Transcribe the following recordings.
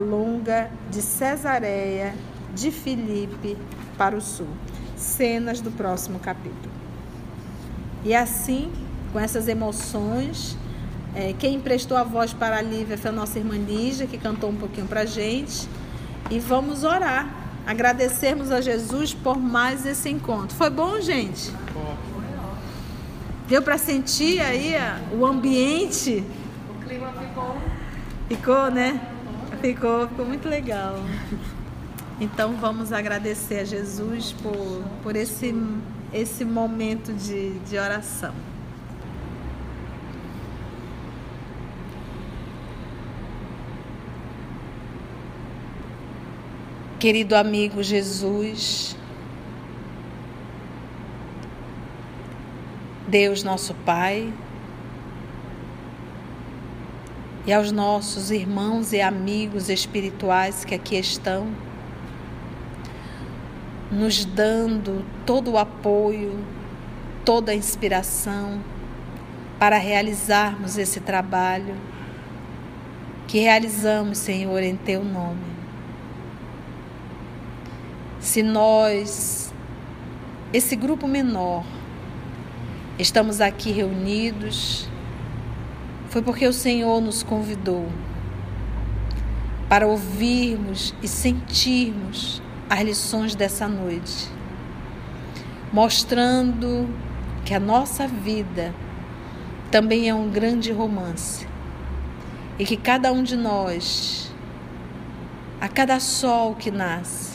longa de Cesareia de Filipe para o sul. Cenas do próximo capítulo. E assim, com essas emoções, quem emprestou a voz para a Lívia foi a nossa irmã Lígia, que cantou um pouquinho para a gente. E vamos orar, agradecermos a Jesus por mais esse encontro. Foi bom, gente? Deu para sentir aí o ambiente? O clima ficou... Ficou, né? Ficou muito legal. Então vamos agradecer a Jesus por esse momento de oração. Querido amigo Jesus, Deus nosso Pai, e aos nossos irmãos e amigos espirituais que aqui estão, nos dando todo o apoio, toda a inspiração para realizarmos esse trabalho que realizamos, Senhor, em Teu nome. Se nós, esse grupo menor, estamos aqui reunidos, foi porque o Senhor nos convidou para ouvirmos e sentirmos as lições dessa noite, mostrando que a nossa vida também é um grande romance e que cada um de nós, a cada sol que nasce,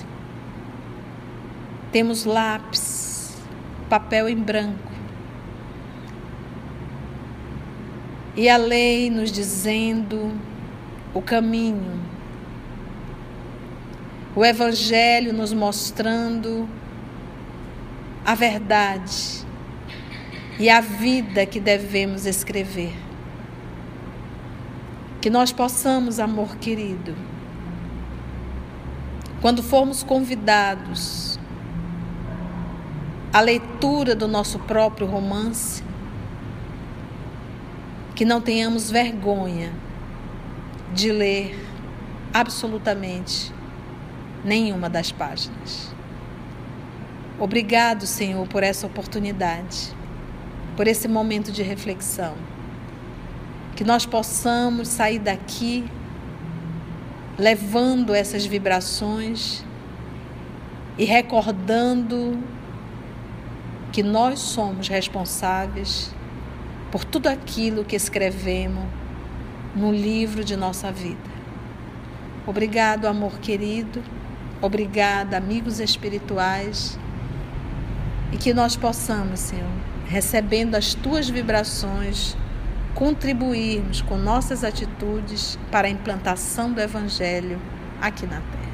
temos lápis, papel em branco, e a lei nos dizendo o caminho, o Evangelho nos mostrando a verdade e a vida que devemos escrever. Que nós possamos, amor querido, quando formos convidados à leitura do nosso próprio romance, que não tenhamos vergonha de ler absolutamente nenhuma das páginas. Obrigado, Senhor, por essa oportunidade, por esse momento de reflexão. Que nós possamos sair daqui levando essas vibrações e recordando que nós somos responsáveis por tudo aquilo que escrevemos no livro de nossa vida. Obrigado, amor querido. Obrigada, amigos espirituais. E que nós possamos, Senhor, recebendo as Tuas vibrações, contribuirmos com nossas atitudes para a implantação do Evangelho aqui na Terra.